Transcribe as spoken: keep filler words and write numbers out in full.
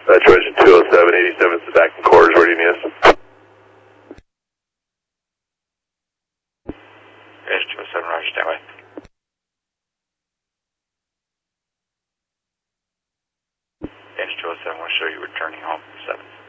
Uh, Trojan two oh seven, eighty-seven is the back in quarters. Where do you need us? Trojan two oh seven, Roger, stand by. Trojan two oh seven, I want to show you returning home, seven.